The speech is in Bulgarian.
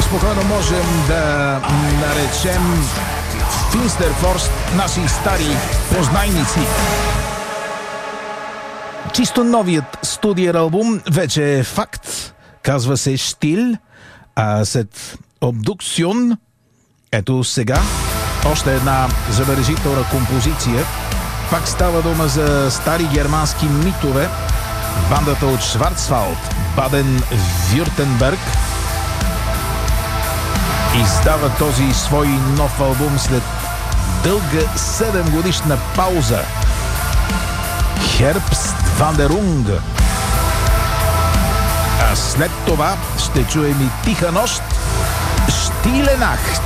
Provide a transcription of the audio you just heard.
спокойно можем да наречем Финстерфорст наши стари познайници. Чисто новият студиен албум вече е факт. Казва се Штил, а след Обдукцион, ето сега, още една забележителна композиция. Пак става дума за стари германски митове. Бандата от Шварцвалд, Баден-Вюртенберг, издава този свой нов албум след дълга 7 годишна пауза. Herbstwanderung. А след това ще чуем и Тиха нощ, Stille Nacht.